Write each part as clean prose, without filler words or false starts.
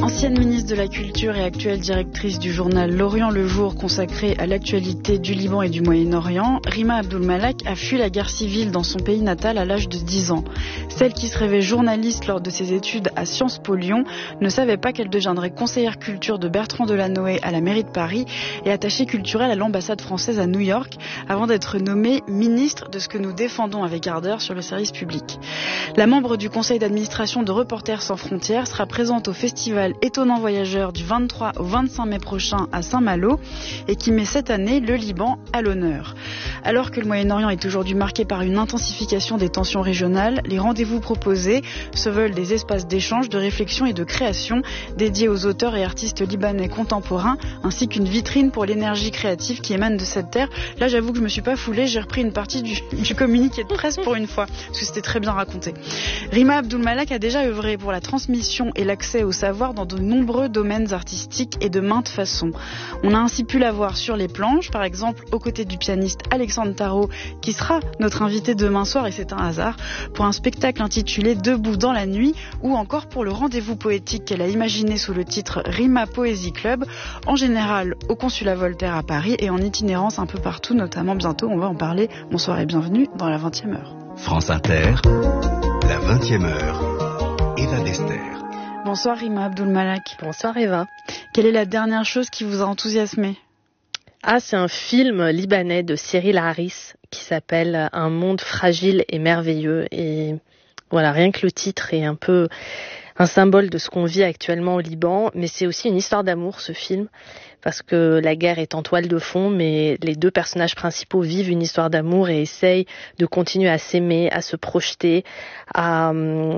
Ancienne ministre de la Culture et actuelle directrice du journal L'Orient le Jour consacré à l'actualité du Liban et du Moyen-Orient, Rima Abdul-Malak a fui la guerre civile dans son pays natal à l'âge de 10 ans. Celle qui se rêvait journaliste lors de ses études à Sciences Po Lyon ne savait pas qu'elle deviendrait conseillère culture de Bertrand Delanoë à la mairie de Paris et attachée culturelle à l'ambassade française à New York avant d'être nommée ministre de ce que nous défendons avec ardeur sur le service public. La membre du conseil d'administration de Reporters sans frontières sera présente au festival Étonnant Voyageur du 23 au 25 mai prochain à Saint-Malo et qui met cette année le Liban à l'honneur. Alors que le Moyen-Orient est aujourd'hui marqué par une intensification des tensions régionales, les rendez-vous proposés se veulent des espaces d'échange, de réflexion et de création dédiés aux auteurs et artistes libanais contemporains ainsi qu'une vitrine pour l'énergie créative qui émane de cette terre. Là, j'avoue que je me suis pas foulée, j'ai repris une partie du communiqué de presse pour une fois, parce que c'était très bien raconté. Rima Abdul-Malak a déjà œuvré pour la transmission et l'accès au savoir dans de nombreux domaines artistiques et de maintes façons. On a ainsi pu la voir sur les planches, par exemple aux côtés du pianiste Alexandre Tarot, qui sera notre invité demain soir, et c'est un hasard, pour un spectacle intitulé Debout dans la nuit, ou encore pour le rendez-vous poétique qu'elle a imaginé sous le titre Rima Poésie Club, en général au Consulat Voltaire à Paris et en itinérance un peu partout, notamment bientôt, on va en parler. Bonsoir et bienvenue dans la 20e heure. France Inter, la 20e heure, Eva Dester. Bonsoir Rima Abdul-Malak. Bonsoir Eva. Quelle est la dernière chose qui vous a enthousiasmé ? C'est un film libanais de Cyril Haris qui s'appelle Un monde fragile et merveilleux. Et voilà, rien que le titre est un peu un symbole de ce qu'on vit actuellement au Liban, mais c'est aussi une histoire d'amour, ce film, parce que la guerre est en toile de fond, mais les deux personnages principaux vivent une histoire d'amour et essayent de continuer à s'aimer, à se projeter, à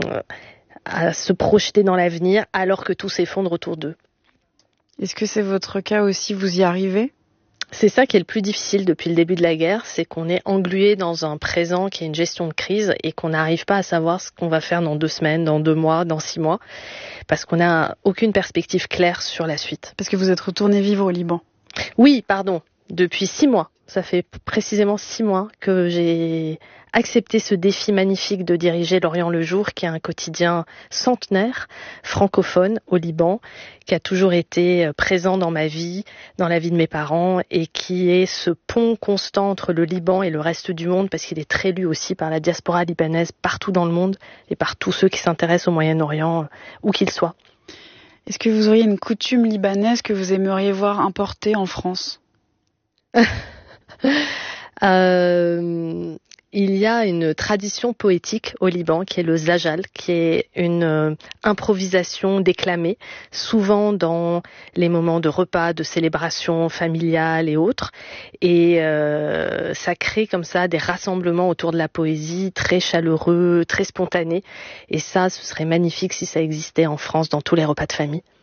se projeter dans l'avenir alors que tout s'effondre autour d'eux. Est-ce que c'est votre cas aussi, vous y arrivez ? C'est ça qui est le plus difficile depuis le début de la guerre, c'est qu'on est englué dans un présent qui est une gestion de crise et qu'on n'arrive pas à savoir ce qu'on va faire dans 2 semaines, dans 2 mois, dans 6 mois, parce qu'on n'a aucune perspective claire sur la suite. Parce que vous êtes retourné vivre au Liban. Oui, pardon, depuis 6 mois. Ça fait précisément 6 mois que j'ai accepté ce défi magnifique de diriger L'Orient le Jour, qui est un quotidien centenaire, francophone au Liban, qui a toujours été présent dans ma vie, dans la vie de mes parents, et qui est ce pont constant entre le Liban et le reste du monde, parce qu'il est très lu aussi par la diaspora libanaise partout dans le monde, et par tous ceux qui s'intéressent au Moyen-Orient, où qu'ils soient. Est-ce que vous auriez une coutume libanaise que vous aimeriez voir importée en France ? Il y a une tradition poétique au Liban qui est le zajal, qui est une improvisation déclamée, souvent dans les moments de repas, de célébration familiale et autres. Et ça crée comme ça des rassemblements autour de la poésie très chaleureux, très spontanés. Et ça, ce serait magnifique si ça existait en France dans tous les repas de famille.